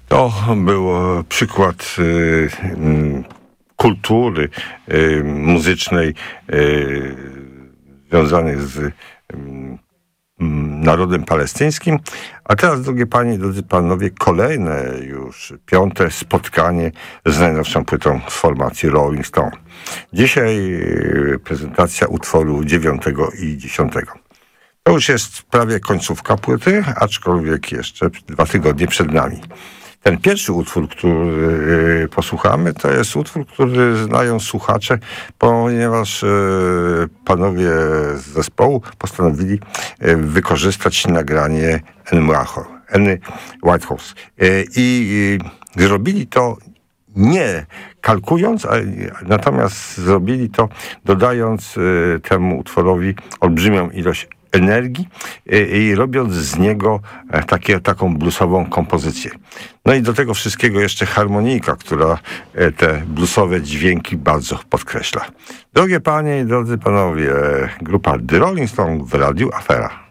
To był przykład kultury muzycznej związanej z narodem palestyńskim. A teraz, drogie panie i drodzy panowie, kolejne już 5. spotkanie z najnowszą płytą z formacji Rolling Stone. Dzisiaj prezentacja utworu 9 i 10. To już jest prawie końcówka płyty, aczkolwiek jeszcze 2 tygodnie przed nami. Ten pierwszy utwór, który posłuchamy, to jest utwór, który znają słuchacze, ponieważ panowie z zespołu postanowili wykorzystać nagranie Anny Whitehouse. I zrobili to nie kalkując, natomiast zrobili to dodając temu utworowi olbrzymią ilość energii i robiąc z niego taką bluesową kompozycję. No i do tego wszystkiego jeszcze harmonijka, która te bluesowe dźwięki bardzo podkreśla. Drogie panie i drodzy panowie, grupa The Rolling Stone w Radiu Afera.